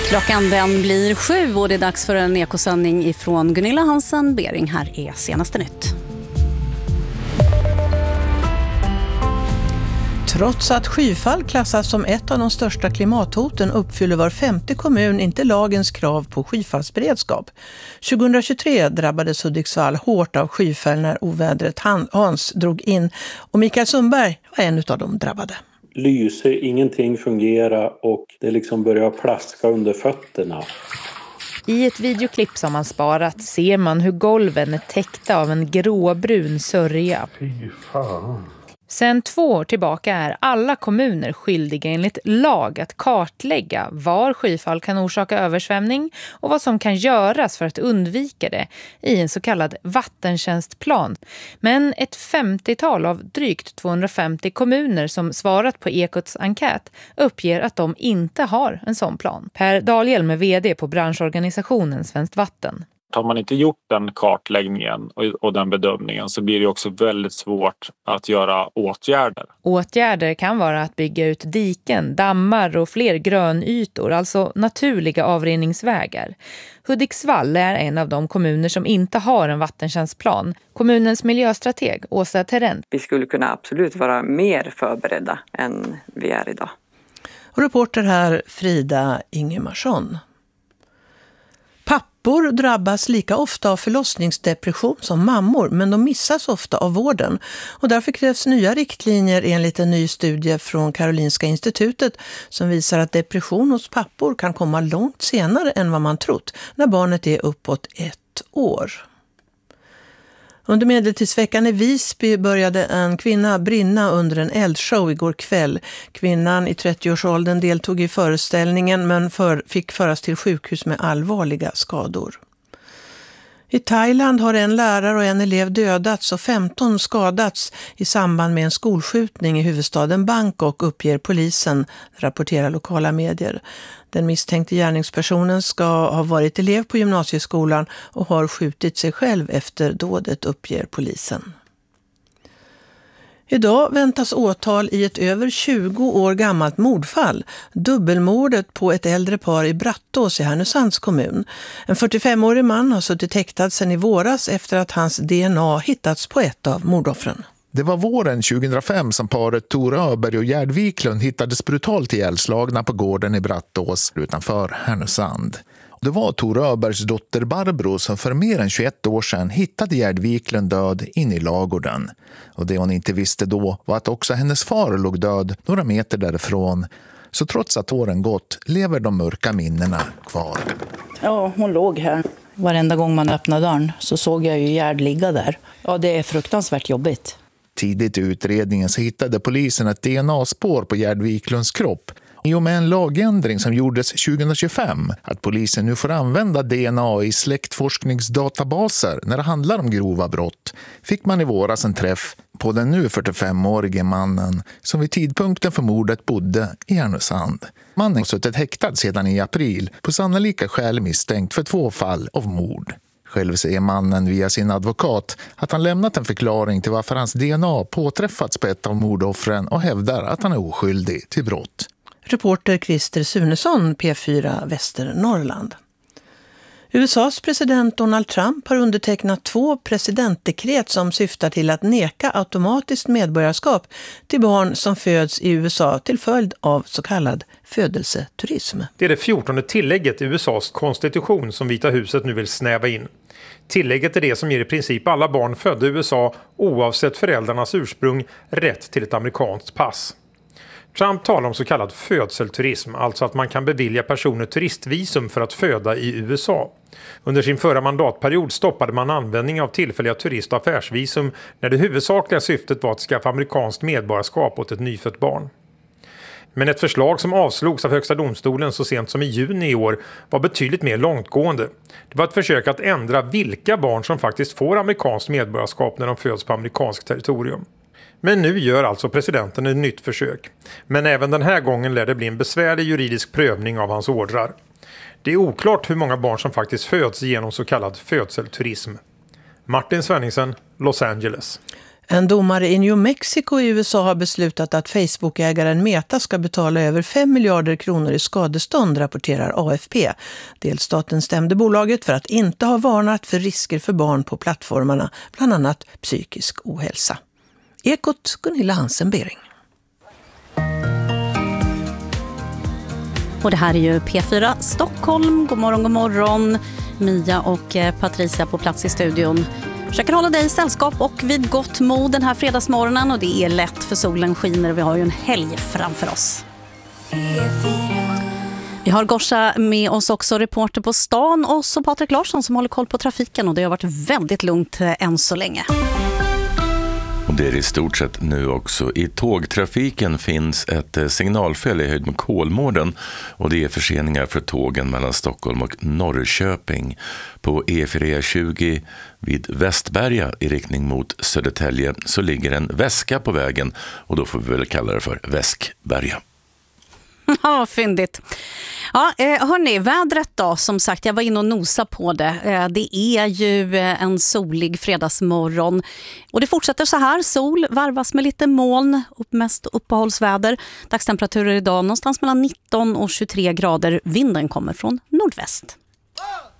Klockan den blir 7 och det är dags för en ekosändning ifrån Gunilla Hansen-Bering. Här är senaste nytt. Trots att skyfall klassas som ett av de största klimathoten uppfyller var 50 kommun inte lagens krav på skyfallsberedskap. 2023 drabbades Hudiksvall hårt av skyfall när ovädret Hans drog in och Mikael Sundberg var en av de drabbade. Lyse, ingenting fungerar och det liksom börjar plaska under fötterna. I ett videoklipp som man sparat ser man hur golven är täckta av en gråbrun sörja. Fy fan. Sedan 2 år tillbaka är alla kommuner skyldiga enligt lag att kartlägga var skyfall kan orsaka översvämning och vad som kan göras för att undvika det i en så kallad vattentjänstplan. Men ett 50-tal av drygt 250 kommuner som svarat på Ekots enkät uppger att de inte har en sån plan. Per Dahlhjelm är vd på branschorganisationen Svenskt Vatten. Har man inte gjort den kartläggningen och den bedömningen så blir det också väldigt svårt att göra åtgärder. Åtgärder kan vara att bygga ut diken, dammar och fler grönytor, alltså naturliga avrinningsvägar. Hudiksvall är en av de kommuner som inte har en vattentjänstplan. Kommunens miljöstrateg Åsa Terrent. Vi skulle kunna absolut vara mer förberedda än vi är idag. Och reporter här Frida Ingemarsson. Pappor drabbas lika ofta av förlossningsdepression som mammor, men de missas ofta av vården. Och därför krävs nya riktlinjer enligt en ny studie från Karolinska institutet som visar att depression hos pappor kan komma långt senare än vad man trott när barnet är uppåt 1 år. Under medeltidsveckan i Visby började en kvinna brinna under en eldshow igår kväll. Kvinnan i 30-årsåldern deltog i föreställningen men fick föras till sjukhus med allvarliga skador. I Thailand har en lärare och en elev dödats och 15 skadats i samband med en skolskjutning i huvudstaden Bangkok, uppger polisen, rapporterar lokala medier. Den misstänkte gärningspersonen ska ha varit elev på gymnasieskolan och har skjutit sig själv efter dådet, uppger polisen. Idag väntas åtal i ett över 20 år gammalt mordfall, dubbelmordet på ett äldre par i Brattås i Härnösands kommun. En 45-årig man har suttit häktad sedan i våras efter att hans DNA hittats på ett av mordoffren. Det var våren 2005 som paret Tor Öberg och Gerd Wiklund hittades brutalt ihjälslagna på gården i Brattås utanför Härnösand. Det var Tor Öbergs dotter Barbro som för mer än 21 år sedan hittade Gerd Wiklund död in i lagården. Och det hon inte visste då var att också hennes far låg död några meter därifrån. Så trots att åren gått lever de mörka minnena kvar. Ja, hon låg här. Varenda gång man öppnade dörren så såg jag ju Gerd ligga där. Ja, det är fruktansvärt jobbigt. Tidigt i utredningen så hittade polisen ett DNA-spår på Gerd Wiklunds kropp. I och med en lagändring som gjordes 2025 att polisen nu får använda DNA i släktforskningsdatabaser när det handlar om grova brott fick man i våras en träff på den nu 45-årige mannen som vid tidpunkten för mordet bodde i Härnösand. Mannen har suttit häktad sedan i april på sannolika skäl misstänkt för 2 fall av mord. Själv säger mannen via sin advokat att han lämnat en förklaring till varför hans DNA påträffats på ett av mordoffren och hävdar att han är oskyldig till brott. Reporter Christer Sunesson, P4 Västernorrland. USAs president Donald Trump har undertecknat 2 presidentdekret som syftar till att neka automatiskt medborgarskap till barn som föds i USA till följd av så kallad födelseturism. Det är det 14:e tillägget i USAs konstitution som Vita huset nu vill snäva in. Tillägget är det som ger i princip alla barn födda i USA oavsett föräldrarnas ursprung rätt till ett amerikanskt pass. Trump talar om så kallad födselturism, alltså att man kan bevilja personer turistvisum för att föda i USA. Under sin förra mandatperiod stoppade man användning av tillfälliga turist- och affärsvisum när det huvudsakliga syftet var att skaffa amerikanskt medborgarskap åt ett nyfött barn. Men ett förslag som avslogs av Högsta domstolen så sent som i juni i år var betydligt mer långtgående. Det var ett försök att ändra vilka barn som faktiskt får amerikanskt medborgarskap när de föds på amerikanskt territorium. Men nu gör alltså presidenten ett nytt försök. Men även den här gången lär det bli en besvärlig juridisk prövning av hans ordrar. Det är oklart hur många barn som faktiskt föds genom så kallad födselturism. Martin Svenningsen, Los Angeles. En domare i New Mexico i USA har beslutat att Facebook-ägaren Meta ska betala över 5 miljarder kronor i skadestånd, rapporterar AFP. Delstaten stämde bolaget för att inte ha varnat för risker för barn på plattformarna, bland annat psykisk ohälsa. Ekot, Gunilla Hansen-Bering. Och det här är ju P4 Stockholm. God morgon, god morgon. Mia och Patricia på plats i studion. Försöker hålla dig i sällskap och vid gott mod den här fredagsmorgonen. Och det är lätt för solen skiner och vi har ju en helg framför oss. Vi har Gorsa med oss också, reporter på stan. Och så Patrik Larsson som håller koll på trafiken. Och det har varit väldigt lugnt än så länge. Och det är i stort sett nu också. I tågtrafiken finns ett signalfel i höjd med Kolmården och det är förseningar för tågen mellan Stockholm och Norrköping. På E420 vid Västberga i riktning mot Södertälje så ligger en väska på vägen och då får vi väl kalla det för Väskberga. Ja, fyndigt. Ja, hörni, vädret då, som sagt, jag var inne och nosa på det. Det är ju en solig fredagsmorgon och det fortsätter så här. Sol varvas med lite moln, mest uppehållsväder. Dagstemperaturer idag någonstans mellan 19 och 23 grader. Vinden kommer från nordväst.